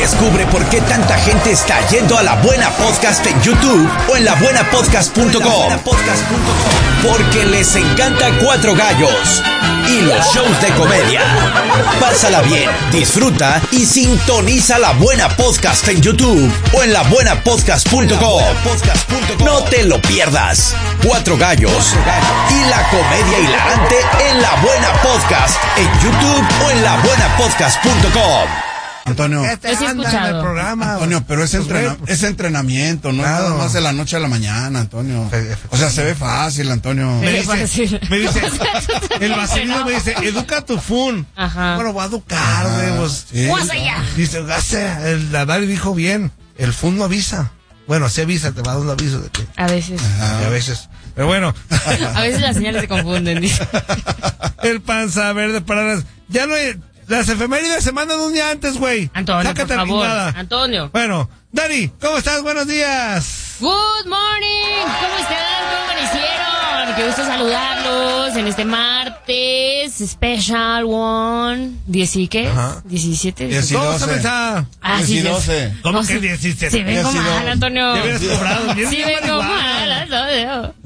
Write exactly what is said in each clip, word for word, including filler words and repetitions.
Descubre por qué tanta gente está yendo a La Buena Podcast en YouTube o en la buena podcast punto com. Porque les encanta Cuatro Gallos y los shows de comedia. Pásala bien, disfruta y sintoniza La Buena Podcast en YouTube o en la buena podcast punto com. No te lo pierdas. Cuatro Gallos y la comedia hilarante en La Buena Podcast en YouTube o en la buena podcast punto com. Antonio, Este anda en el programa, Antonio, pero es, pues, entrena, pues, es entrenamiento, no claro. nada más de la noche a la mañana, Antonio. O sea, se ve fácil, Antonio. Me dice, fácil. me dice, el vaselino me dice, educa tu fun. Ajá. Bueno, voy a educar, güey, Ah, pues. sí. ¡Más allá! Dice, gase, el Nadal dijo bien, el fun no avisa. Bueno, sí avisa, te va a dar un aviso de que, A veces. y a veces. Pero bueno. A veces las señales se confunden, dice. El panza verde para las, ya no hay, las efemérides se mandan un día antes, güey. Antonio, Sácate por la favor. chingada. Antonio. Bueno, Dani, ¿cómo estás? Buenos días. Good morning. ¿Cómo están? ¿Cómo amanecieron? Qué gusto saludarlos en este martes Special One. ¿Diez y qué? Ajá. ¿diecisiete? Diez y ¿Cómo doce. se está? Ah, Diez sí, y ya- doce. ¿Cómo No, que sí- diecisiete? Sí, vengo Diez y mal, dos. Antonio. Ya hubieras cobrado. Bien, Sí, bien vengo marihuana. mal, Antonio.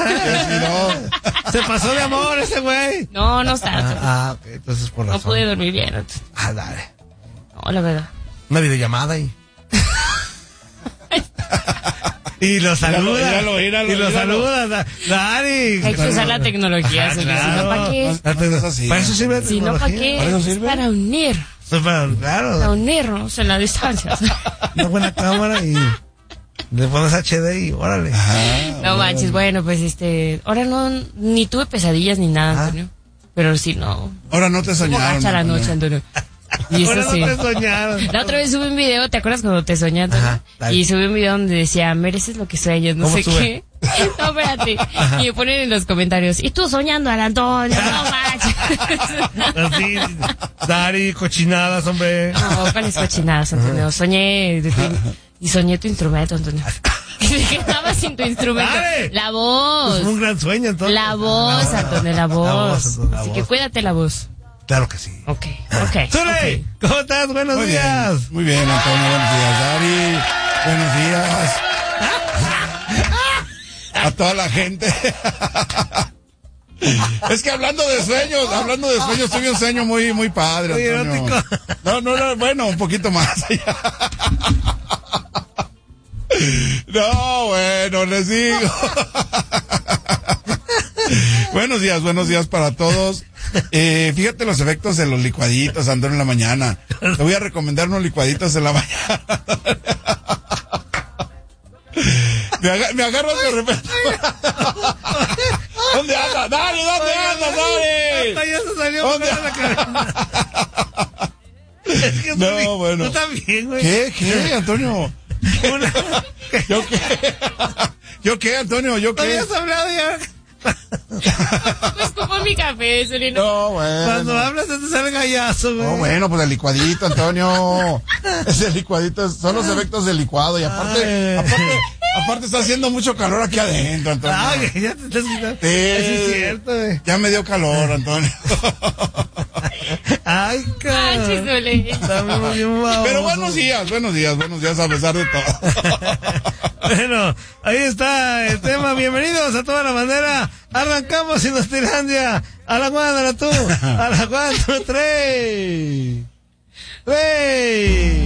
Se pasó de amor ese güey. No, no está. Ah, ah, ok, entonces por No razón. pude dormir bien. Antonio. Ah, dale. No, la verdad. Una videollamada y. y lo saluda. Míralo, míralo, y lo míralo. saluda, Da- Dani. Hay que usar la tecnología, Ah, señor. Si claro. no, ¿para qué? La tecno- Es así. Para eso sirve la Si no, ¿para tecnología. qué? ¿Para eso Es sirve? para unir. No, para- Para claro. unirnos en la distancia. Una buena cámara y le pones H D y órale. Ajá, No manches, bueno, pues este. Ahora no. Ni tuve pesadillas ni nada, Ah. Antonio. Pero sí, no. Ahora no te soñaron. Borracha la Antonio. noche, Antonio. Y eso Ahora sí. no te soñaron. La otra vez subí un video, ¿te acuerdas cuando te soñé, Antonio? Ajá, dale. Y subí un video donde decía, mereces lo que sueñas, no ¿Cómo sé sube? qué. No, espérate. Y me ponen en los comentarios, y tú soñando al Antonio, no manches. Así, Dari, cochinadas, hombre. No, ¿cuáles cochinadas, Antonio? Soñé, y soñé tu instrumento, Antonio. Que estabas sin tu instrumento. Dale. La voz. Es un gran sueño, entonces. La voz, Antonio, la voz. La voz, Antonio, la Así voz. que cuídate la voz. Claro que sí. Ok, ok. Zule, ¿cómo estás? Buenos Muy días. bien, muy bien, Antonio. Buenos días, Dari. Buenos días. A toda la gente. Es que hablando de sueños, hablando de sueños, tuve un sueño muy, muy padre, Muy Antonio. erótico. No, no, no, bueno, un poquito más allá. No, bueno, les digo. Buenos días, buenos días para todos. Eh, fíjate los efectos de los licuaditos, Antonio, en la mañana. Te voy a recomendar unos licuaditos en la mañana. Me, aga- me agarras de repente. ¿Dónde andas? Dale, ¿dónde andas? Dale. Hasta ya se salió ¿Dónde? por la cabeza. Es que No, Zuli, bueno. Tú también, güey. ¿Qué? ¿Qué, Antonio? Una- ¿Yo qué? ¿Yo qué, Antonio? ¿Yo ¿No qué? habías hablado ya? Me escupo mi café, Solino. No, bueno. Cuando hablas se te sale gallazo, güey. No, bueno, pues el licuadito, Antonio. Ese licuadito, son los efectos del licuado. Y aparte, Ay. aparte, aparte está haciendo mucho calor aquí adentro, Antonio. Ah, que ya te estás quitando. Sí. Eso es cierto, güey. Ya me dio calor, Antonio. Ay, Manches, cabrón. Solino. Estamos bien babosos. Pero buenos días, buenos días, buenos días a pesar de todo. Bueno, ahí está el tema. Bienvenidos a toda la bandera. Arrancamos en Nostilandia. A la cuadra tú. A la cuatro, tres. Tres.